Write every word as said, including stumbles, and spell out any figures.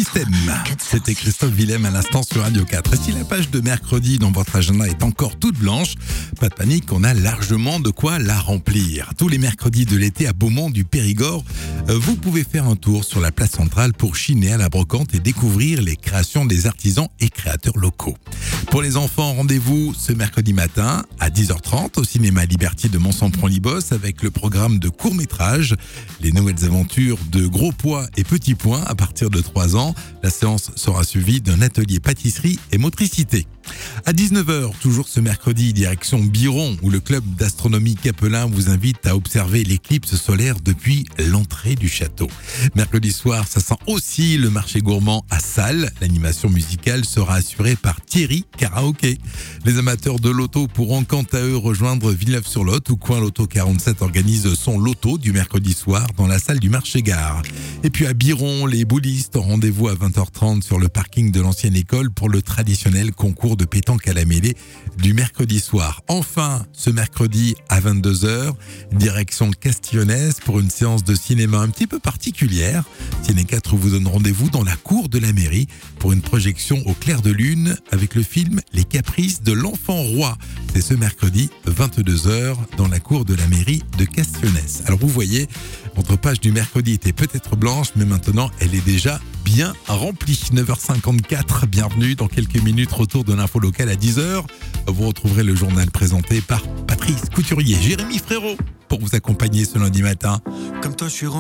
Système. C'était Christophe Willem à l'instant sur Radio quatre. Et si la page de mercredi dans votre agenda est encore toute blanche, pas de panique, on a largement de quoi la remplir. Tous les mercredis de l'été à Beaumont du Périgord, vous pouvez faire un tour sur la place centrale pour chiner à la brocante et découvrir les créations des artisans et créateurs locaux. Pour les enfants, rendez-vous ce mercredi matin à dix heures trente au cinéma Liberty de Mont-Sampron-Libos avec le programme de court-métrage, les nouvelles aventures de Gros Pois et Petits Points à partir de trois ans. La séance sera suivie d'un atelier pâtisserie et motricité. À dix-neuf heures, toujours ce mercredi, direction Biron, où le club d'astronomie Capelin vous invite à observer l'éclipse solaire depuis l'entrée du château. Mercredi soir, ça sent aussi le marché gourmand à Salles. L'animation musicale sera assurée par Thierry Karaoké. Les amateurs de loto pourront quant à eux rejoindre Villeneuve-sur-Lot, où Coin Loto quarante-sept organise son loto du mercredi soir dans la salle du marché-gare. Et puis à Biron, les boulistes ont rendez-vous à vingt heures trente sur le parking de l'ancienne école pour le traditionnel concours de pétanque à la mêlée du mercredi soir. Enfin, ce mercredi à vingt-deux heures, direction Castillonnaise pour une séance de cinéma un petit peu particulière. Ciné quatre vous donne rendez-vous dans la cour de la mairie pour une projection au clair de lune avec le film Les Caprices de l'Enfant Roi. C'est ce mercredi vingt-deux heures dans la cour de la mairie de Castillonnaise. Alors vous voyez, votre page du mercredi était peut-être blanche, mais maintenant elle est déjà bien remplie. neuf heures cinquante-quatre, bienvenue dans quelques minutes, retour de l'info locale à dix heures. Vous retrouverez le journal présenté par Patrice Couturier, Jérémy Frérot pour vous accompagner ce lundi matin. Comme toi, je suis